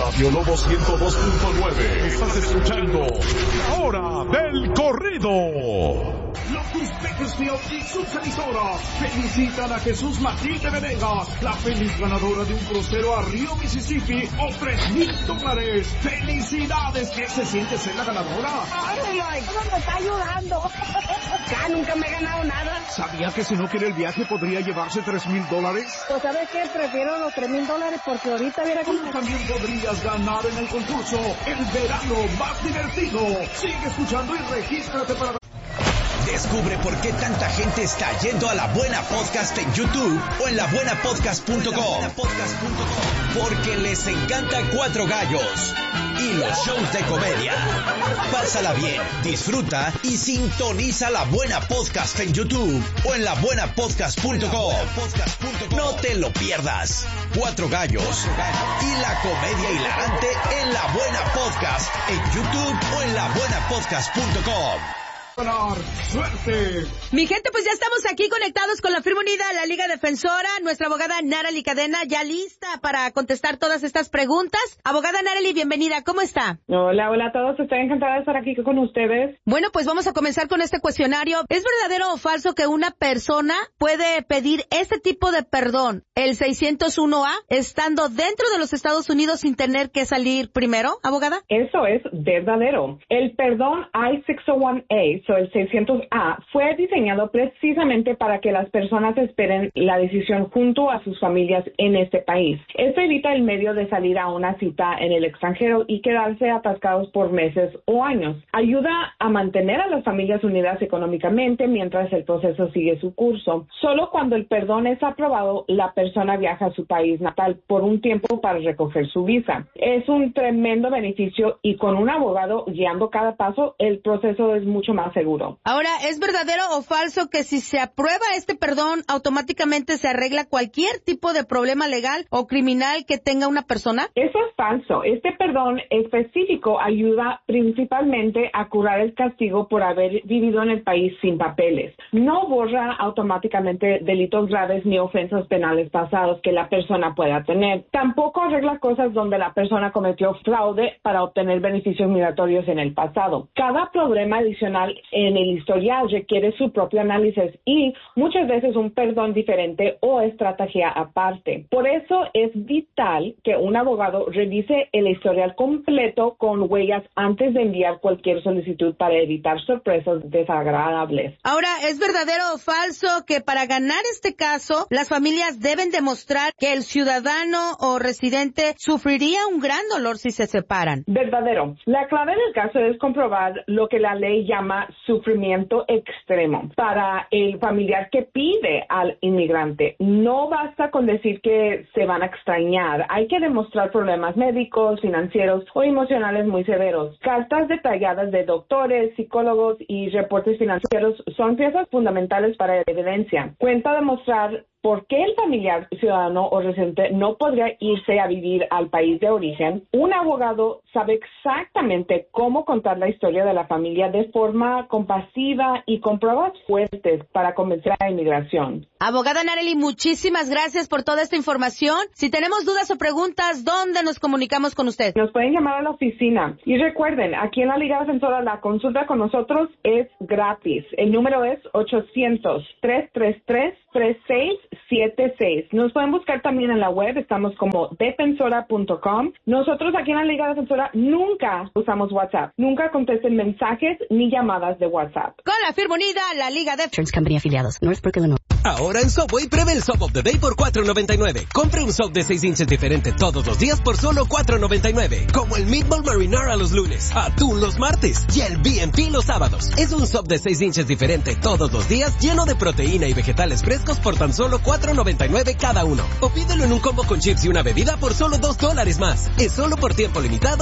Radio Lobo 102.9. Estás escuchando La Hora del Corrido. Locus Bakersfield y sus emisoras felicitan a Jesús Martín de Venegas, la feliz ganadora de un crucero a Río Mississippi o $3,000. ¡Felicidades! ¿Qué se siente ser la ganadora? ¡Ay, cómo me está ayudando! Ya nunca me he ganado nada. ¿Sabía que si no quiere el viaje podría llevarse $3,000? Pues ¿sabes qué? Prefiero los $3,000 porque ahorita viera Tú también podrías ganar en el concurso El Verano Más Divertido. Sigue escuchando y regístrate para... Descubre por qué tanta gente está yendo a La Buena Podcast en YouTube o en labuenapodcast.com. Porque les encanta Cuatro Gallos y los shows de comedia. Pásala bien, disfruta y sintoniza La Buena Podcast en YouTube o en labuenapodcast.com. No te lo pierdas. Cuatro Gallos y la comedia hilarante en La Buena Podcast en YouTube o en labuenapodcast.com. ¡Suerte! Mi gente, pues ya estamos aquí conectados con la firma unida de la Liga Defensora, nuestra abogada Narely Cadena, ya lista para contestar todas estas preguntas. Abogada Narely, bienvenida, ¿cómo está? Hola a todos, estoy encantada de estar aquí con ustedes. Bueno, pues vamos a comenzar con este cuestionario. ¿Es verdadero o falso que una persona puede pedir este tipo de perdón, el 601A, estando dentro de los Estados Unidos sin tener que salir primero, abogada? Eso es verdadero. El perdón I-601A, el 600A, fue diseñado precisamente para que las personas esperen la decisión junto a sus familias en este país. Esto evita el medio de salir a una cita en el extranjero y quedarse atascados por meses o años. Ayuda a mantener a las familias unidas económicamente mientras el proceso sigue su curso. Solo cuando el perdón es aprobado, la persona viaja a su país natal por un tiempo para recoger su visa. Es un tremendo beneficio y con un abogado guiando cada paso, el proceso es mucho más seguro. Ahora, ¿es verdadero o falso que si se aprueba este perdón, automáticamente se arregla cualquier tipo de problema legal o criminal que tenga una persona? Eso es falso. Este perdón específico ayuda principalmente a curar el castigo por haber vivido en el país sin papeles. No borra automáticamente delitos graves ni ofensas penales pasados que la persona pueda tener. Tampoco arregla cosas donde la persona cometió fraude para obtener beneficios migratorios en el pasado. Cada problema adicional en el historial requiere su propio análisis y muchas veces un perdón diferente o estrategia aparte. Por eso es vital que un abogado revise el historial completo con huellas antes de enviar cualquier solicitud para evitar sorpresas desagradables. Ahora, ¿es verdadero o falso que para ganar este caso, las familias deben demostrar que el ciudadano o residente sufriría un gran dolor si se separan? Verdadero. La clave del caso es comprobar lo que la ley llama sufrimiento extremo para el familiar que pide al inmigrante. No basta con decir que se van a extrañar. Hay que demostrar problemas médicos, financieros o emocionales muy severos. Cartas detalladas de doctores, psicólogos y reportes financieros son piezas fundamentales para la evidencia. Cuenta demostrar ¿por qué el familiar, ciudadano o residente no podría irse a vivir al país de origen? Un abogado sabe exactamente cómo contar la historia de la familia de forma compasiva y con pruebas fuertes para convencer a la inmigración. Abogada Narely, muchísimas gracias por toda esta información. Si tenemos dudas o preguntas, ¿dónde nos comunicamos con usted? Nos pueden llamar a la oficina. Y recuerden, aquí en la Liga Defensora la consulta con nosotros es gratis. El número es 800-333-3676. Nos pueden buscar también en la web, estamos como defensora.com. Nosotros aquí en la Liga Defensora nunca usamos WhatsApp. Nunca contesten mensajes ni llamadas de WhatsApp. Con la firma unida, la Liga Defensora. Company afiliados. Northbrook, Illinois. Ahora en Subway, pruebe el Sub of the Day por $4.99. Compre un sub de 6 inches diferente todos los días por solo $4.99. Como el Meatball Marinara los lunes, atún los martes y el BNP los sábados. Es un sub de 6 inches diferente todos los días, lleno de proteína y vegetales frescos por tan solo $4.99 cada uno. O pídelo en un combo con chips y una bebida por solo $2 más. Es solo por tiempo limitado